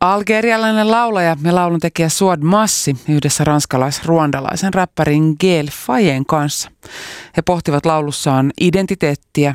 Algerialainen laulaja ja lauluntekijä Suad Massi yhdessä ranskalais-ruandalaisen räppärin Gaël Fayen kanssa. He pohtivat laulussaan identiteettiä